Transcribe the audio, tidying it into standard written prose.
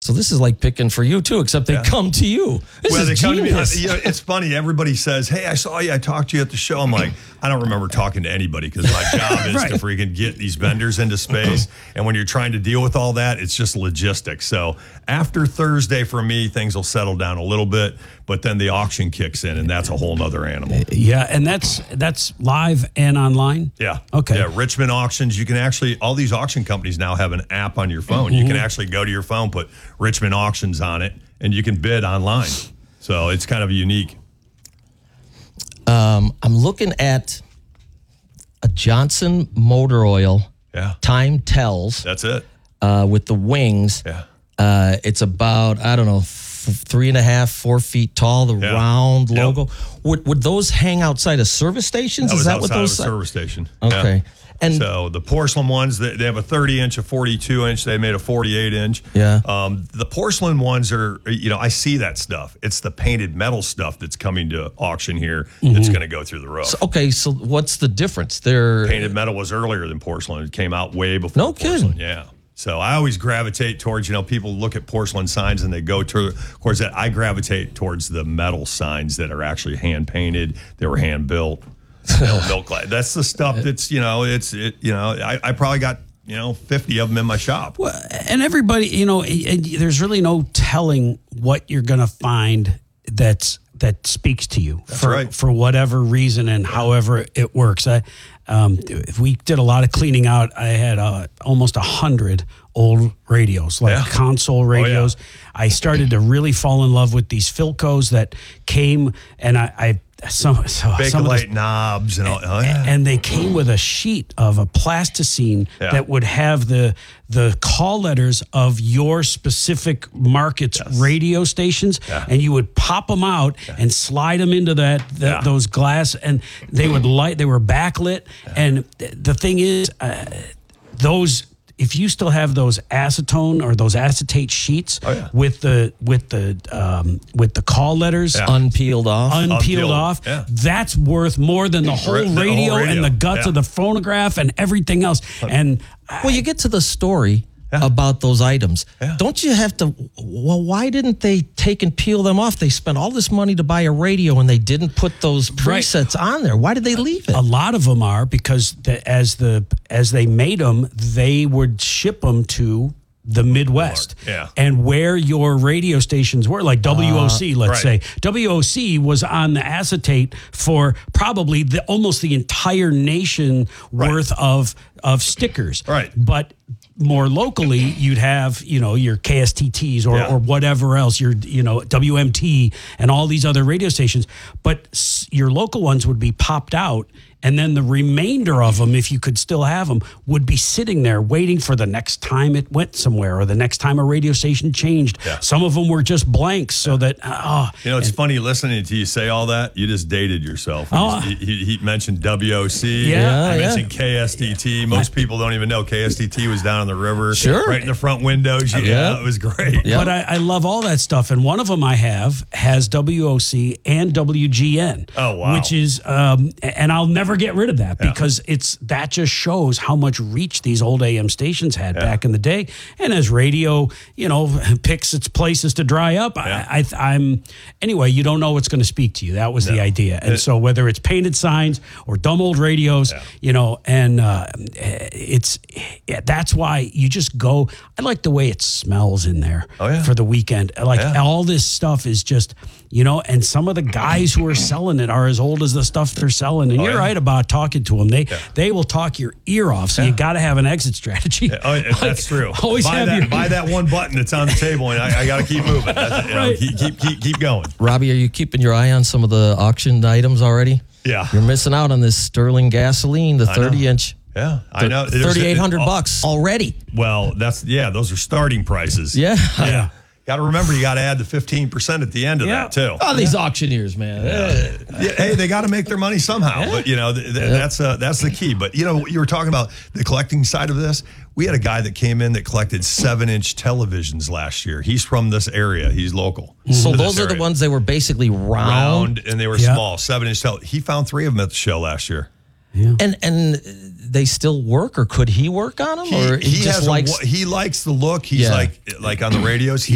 So this is like picking for you too, except they come to you. This is they come to me. genius. It's funny. Everybody says, "Hey, I saw you. I talked to you at the show." I'm like, I don't remember talking to anybody because my job is to freaking get these vendors into space. And when you're trying to deal with all that, it's just logistics. So after Thursday, for me, things will settle down a little bit. But then the auction kicks in, and that's a whole nother animal. Yeah, and that's live and online? Yeah. Okay. Yeah, Richmond Auctions. You can actually, all these auction companies now have an app on your phone. You can actually go to your phone, put Richmond Auctions on it, and you can bid online. So it's kind of unique. I'm looking at a Johnson Motor Oil. Yeah. Time Tells. That's it. With the wings. Yeah. It's about, I don't know, 3.5, 4 feet tall, the round logo. Would those hang outside of service stations? Is that what outside those of a service station. Okay. Yeah. And so the porcelain ones, they have a 30-inch, a 42-inch. They made a 48-inch. Yeah. The porcelain ones are, I see that stuff. It's the painted metal stuff that's coming to auction here that's going to go through the roof. So what's the difference? Painted metal was earlier than porcelain. It came out way before porcelain. Kidding. Yeah. So I always gravitate towards, people look at porcelain signs and they go towards that. I gravitate towards the metal signs that are actually hand painted. They were hand built. Milk glass. That's the stuff that's, I probably got, 50 of them in my shop. Well, and everybody, there's really no telling what you're going to find that speaks to you for whatever reason and however it works. We did a lot of cleaning out. I had almost 100 old radios, console radios. I started to really fall in love with these Philcos that came, and Bakelite knobs and all. And they came with a sheet of a plasticine that would have the call letters of your specific market's radio stations, and you would pop them out and slide them into those glass, and they would they were backlit. And the thing is, if you still have those acetone or those acetate sheets with the call letters unpeeled off, that's worth more than the whole radio and the guts of the phonograph and everything else. And you get to the story about those items. Don't you have to? Well, why didn't they take and peel them off? They spent all this money to buy a radio and they didn't put those presets on there. Why did they leave it? A lot of them are because as they made them, they would ship them to the Midwest. And where your radio stations were, like WOC, let's say. WOC was on the acetate for probably almost the entire nation worth of stickers. But more locally, you'd have, your KSTTs or whatever else, your, WMT and all these other radio stations. But your local ones would be popped out. And then the remainder of them, if you could still have them, would be sitting there waiting for the next time it went somewhere or the next time a radio station changed. Some of them were just blanks so that, it's funny listening to you say all that. You just dated yourself. He mentioned WOC. I mentioned KSTT. Most people don't even know KSTT was down on the river. Right in the front windows. It was great. But I love all that stuff. And one of them I have has WOC and WGN. Oh, wow. Which is, and I'll never get rid of that because that just shows how much reach these old AM stations had back in the day. And as radio, picks its places to dry up, anyway, you don't know what's going to speak to you. That was the idea. And so whether it's painted signs or dumb old radios, and that's why you just go. I like the way it smells in there for the weekend. All this stuff is just, and some of the guys who are selling it are as old as the stuff they're selling. And you're right about talking to them. They will talk your ear off. So you got to have an exit strategy. That's true. Always buy that one button that's on the table, and I got to keep moving. Keep going. Robbie, are you keeping your eye on some of the auctioned items already? Yeah. You're missing out on this Sterling gasoline, the 30-inch. Yeah, I know. $3,800 already. Well, those are starting prices. Yeah. Got to remember, you got to add the 15% at the end of that too. Oh, these auctioneers, man. Hey, they got to make their money somehow. But that's the key. But you were talking about the collecting side of this. We had a guy that came in that collected 7-inch televisions last year. He's from this area. He's local. So those are the ones that were basically round and they were small. 7-inch He found 3 of them at the show last year. Yeah. And they still work, or could he work on them? Or he just likes he likes the look. He's like on the radios.